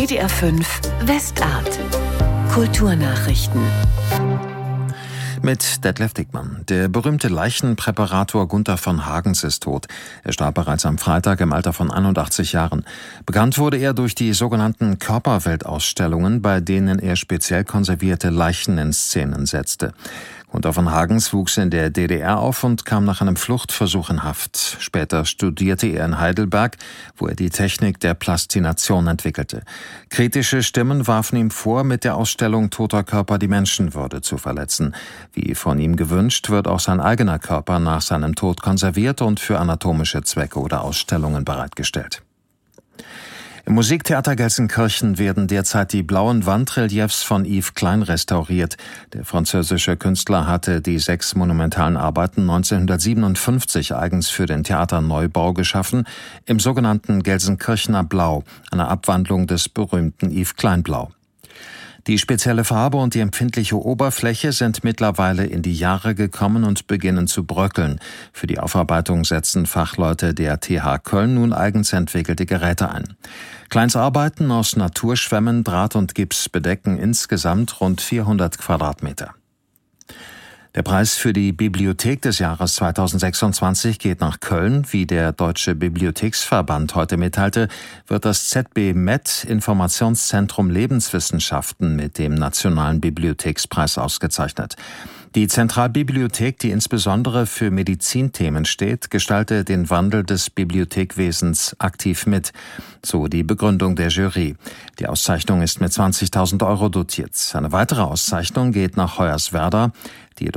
WDR 5 Westart. Kulturnachrichten. Mit Detlef Dickmann. Der berühmte Leichenpräparator Gunther von Hagens ist tot. Er starb bereits am Freitag im Alter von 81 Jahren. Bekannt wurde er durch die sogenannten Körperweltausstellungen, bei denen er speziell konservierte Leichen in Szenen setzte. Gunther von Hagens wuchs in der DDR auf und kam nach einem Fluchtversuch in Haft. Später studierte er in Heidelberg, wo er die Technik der Plastination entwickelte. Kritische Stimmen warfen ihm vor, mit der Ausstellung toter Körper die Menschenwürde zu verletzen. Wie von ihm gewünscht, wird auch sein eigener Körper nach seinem Tod konserviert und für anatomische Zwecke oder Ausstellungen bereitgestellt. Im Musiktheater Gelsenkirchen werden derzeit die blauen Wandreliefs von Yves Klein restauriert. Der französische Künstler hatte die 6 monumentalen Arbeiten 1957 eigens für den Theaterneubau geschaffen, im sogenannten Gelsenkirchener Blau, einer Abwandlung des berühmten Yves Klein Blau. Die spezielle Farbe und die empfindliche Oberfläche sind mittlerweile in die Jahre gekommen und beginnen zu bröckeln. Für die Aufarbeitung setzen Fachleute der TH Köln nun eigens entwickelte Geräte ein. Kleins Arbeiten aus Naturschwämmen, Draht und Gips bedecken insgesamt rund 400 Quadratmeter. Der Preis für die Bibliothek des Jahres 2026 geht nach Köln. Wie der Deutsche Bibliotheksverband heute mitteilte, wird das ZB Med Informationszentrum Lebenswissenschaften mit dem Nationalen Bibliothekspreis ausgezeichnet. Die Zentralbibliothek, die insbesondere für Medizinthemen steht, gestaltet den Wandel des Bibliothekwesens aktiv mit. So die Begründung der Jury. Die Auszeichnung ist mit 20.000 € dotiert. Eine weitere Auszeichnung geht nach Hoyerswerda. Die